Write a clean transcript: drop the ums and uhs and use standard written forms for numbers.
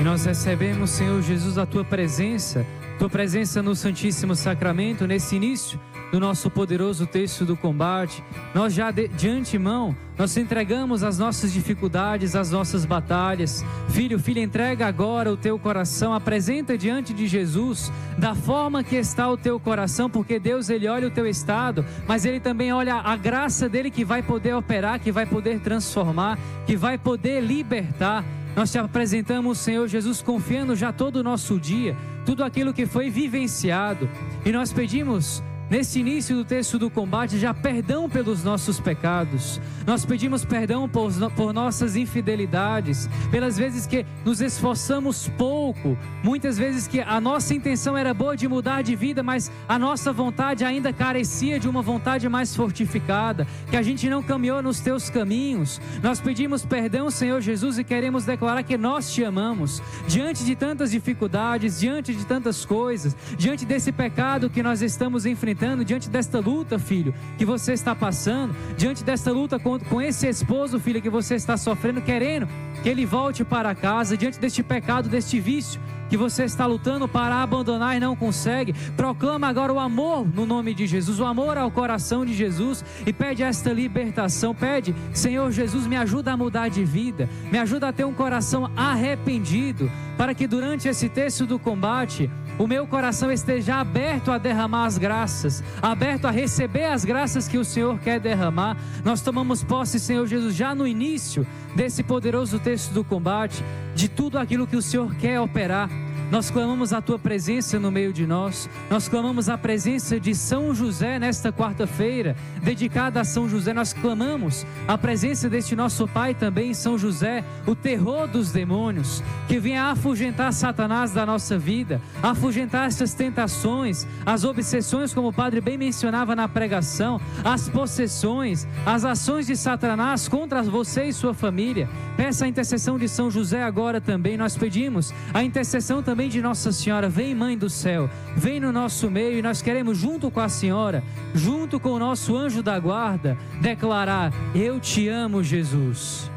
nós recebemos, Senhor Jesus, a Tua presença no Santíssimo Sacramento, nesse início do nosso poderoso texto do combate. Nós já de antemão, nós entregamos as nossas dificuldades, as nossas batalhas. Filho, filha, entrega agora o teu coração, apresenta diante de Jesus, da forma que está o teu coração, porque Deus, Ele olha o teu estado, mas Ele também olha a graça dEle que vai poder operar, que vai poder transformar, que vai poder libertar. Nós te apresentamos, Senhor Jesus, confiando já todo o nosso dia, tudo aquilo que foi vivenciado, e nós pedimos, nesse início do texto do combate, já perdão pelos nossos pecados. Nós pedimos perdão por nossas infidelidades, pelas vezes que nos esforçamos pouco, muitas vezes que a nossa intenção era boa de mudar de vida, mas a nossa vontade ainda carecia de uma vontade mais fortificada, que a gente não caminhou nos teus caminhos. Nós pedimos perdão, Senhor Jesus, e queremos declarar que nós te amamos, diante de tantas dificuldades, diante de tantas coisas, diante desse pecado que nós estamos enfrentando, diante desta luta, filho, que você está passando, diante desta luta com esse esposo, filho, que você está sofrendo, querendo que ele volte para casa, diante deste pecado, deste vício que você está lutando para abandonar e não consegue. Proclama agora o amor no nome de Jesus, o amor ao coração de Jesus, e pede esta libertação. Pede: Senhor Jesus, me ajuda a mudar de vida, me ajuda a ter um coração arrependido, para que durante esse texto do combate o meu coração esteja aberto a derramar as graças, aberto a receber as graças que o Senhor quer derramar. Nós tomamos posse, Senhor Jesus, já no início desse poderoso texto do combate, de tudo aquilo que o Senhor quer operar. Nós clamamos a Tua presença no meio de nós. Nós clamamos a presença de São José nesta quarta-feira, dedicada a São José. Nós clamamos a presença deste nosso Pai também, São José, o terror dos demônios, que venha afugentar Satanás da nossa vida, afugentar essas tentações, as obsessões, como o Padre bem mencionava na pregação, as possessões, as ações de Satanás contra você e sua família. Peça a intercessão de São José agora também. Nós pedimos a intercessão também de Nossa Senhora. Vem, Mãe do Céu, vem no nosso meio, e nós queremos, junto com a Senhora, junto com o nosso anjo da guarda, declarar: eu te amo, Jesus.